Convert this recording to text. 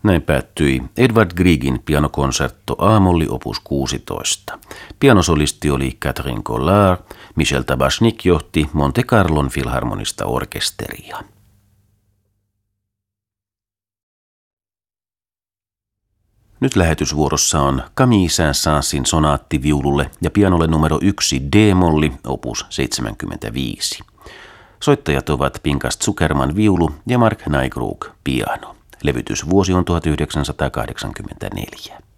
Näin päättyi Edvard Griegin pianokonsertto A-molli opus 16. Pianosolisti oli Catherine Collard, Michel Tabachnik johti Monte Carlon filharmonista orkesteria. Nyt lähetysvuorossa on Camille Saint-Saënsin sonaatti viululle ja pianolle numero 1 D-molli opus 75. Soittajat ovat Pinkas Zukerman viulu ja Mark Naigrug piano. Levytysvuosi on 1984.